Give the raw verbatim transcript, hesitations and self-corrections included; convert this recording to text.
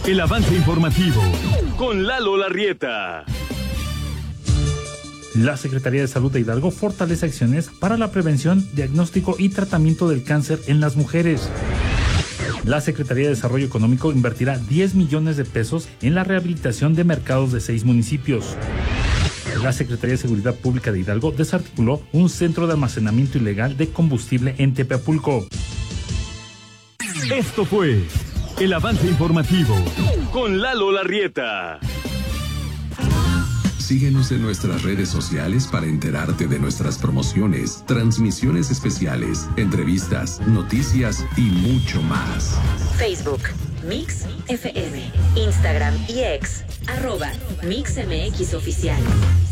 El avance informativo con Lalo Larrieta. La Secretaría de Salud de Hidalgo fortalece acciones para la prevención, diagnóstico y tratamiento del cáncer en las mujeres. La Secretaría de Desarrollo Económico invertirá diez millones de pesos en la rehabilitación de mercados de seis municipios. La Secretaría de Seguridad Pública de Hidalgo desarticuló un centro de almacenamiento ilegal de combustible en Tepeapulco. Esto fue el avance informativo con Lalo Larrieta. Síguenos en nuestras redes sociales para enterarte de nuestras promociones, transmisiones especiales, entrevistas, noticias y mucho más. Facebook, Mix F M, Instagram y X, arroba Mix M X Oficial.